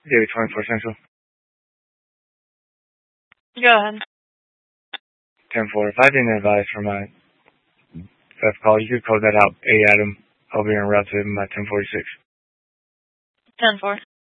David 24 Central. Go ahead. 10-4. If I didn't advise for my theft call, you could code that out. A Adam. I'll be en route to him at 1046. 10-4.